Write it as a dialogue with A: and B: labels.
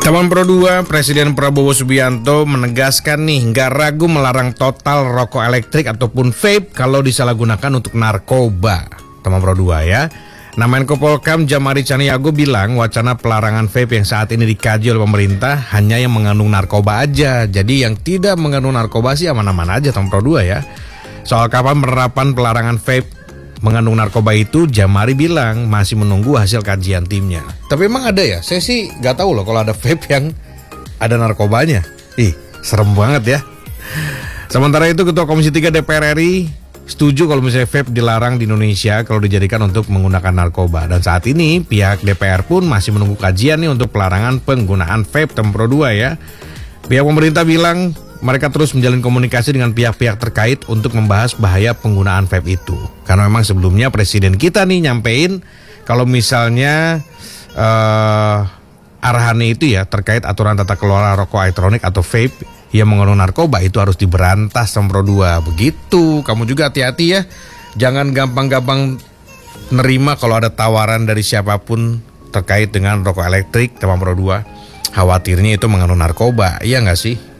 A: Teman Pro 2, Presiden Prabowo Subianto menegaskan nih nggak ragu melarang total rokok elektrik ataupun vape kalau disalahgunakan untuk narkoba. Teman Pro 2 ya. Nah, Menko Polhukam Djamari Caniago bilang wacana pelarangan vape yang saat ini dikaji oleh pemerintah hanya yang mengandung narkoba aja. Jadi yang tidak mengandung narkoba sih aman-aman aja, Teman Pro 2 ya. Soal kapan penerapan pelarangan vape mengandung narkoba itu, Djamari bilang masih menunggu hasil kajian timnya. Tapi emang ada ya? Saya sih nggak tahu loh kalau ada vape yang ada narkobanya. Serem banget ya. Sementara itu Ketua Komisi 3 DPR RI setuju kalau misalnya vape dilarang di Indonesia kalau dijadikan untuk menggunakan narkoba. Dan saat ini pihak DPR pun masih menunggu kajian nih untuk pelarangan penggunaan vape, Pro 2 ya. Pihak pemerintah bilang mereka terus menjalin komunikasi dengan pihak-pihak terkait untuk membahas bahaya penggunaan vape itu. Karena memang sebelumnya Presiden kita nih nyampein kalau misalnya arahannya itu ya terkait aturan tata kelola rokok elektronik atau vape yang mengandung narkoba itu harus diberantas, Pro 2. Begitu, kamu juga hati-hati ya. Jangan gampang-gampang nerima kalau ada tawaran dari siapapun terkait dengan rokok elektrik, Pro 2. Khawatirnya itu mengandung narkoba, iya nggak sih?